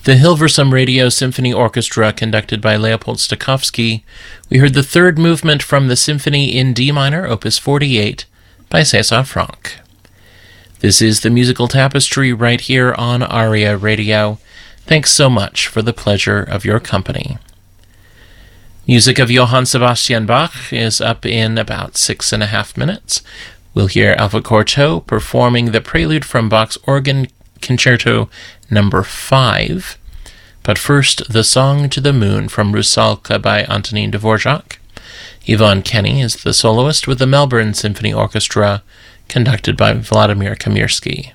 the Hilversum Radio Symphony Orchestra, conducted by Leopold Stokowski. We heard the third movement from the Symphony in D minor, Opus 48, by César Franck. This is the Musical Tapestry right here on ARIA Radio. Thanks so much for the pleasure of your company. Music of Johann Sebastian Bach is up in about 6.5 minutes. We'll hear Alpha Cortot performing the prelude from Bach's Organ Concerto No. 5. But first, the Song to the Moon from Rusalka by Antonin Dvorak. Yvonne Kenny is the soloist with the Melbourne Symphony Orchestra, conducted by Vladimir Kamirsky.